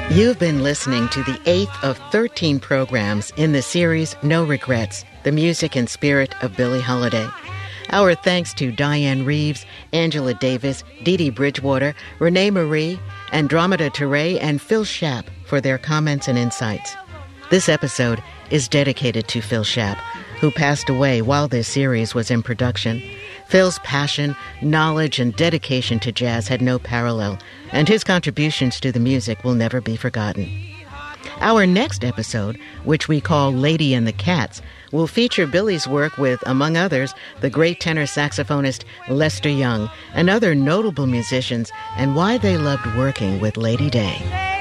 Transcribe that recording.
You've been listening to the 8th of 13 programs in the series No Regrets, the music and spirit of Billie Holiday. Our thanks to Diane Reeves, Angela Davis, Dee Dee Bridgewater, Renee Marie, Andromeda Ture, and Phil Schaap for their comments and insights. This episode is dedicated to Phil Schaap, who passed away while this series was in production. Phil's passion, knowledge, and dedication to jazz had no parallel, and his contributions to the music will never be forgotten. Our next episode, which we call Lady and the Cats, will feature Billie's work with, among others, the great tenor saxophonist Lester Young and other notable musicians, and why they loved working with Lady Day.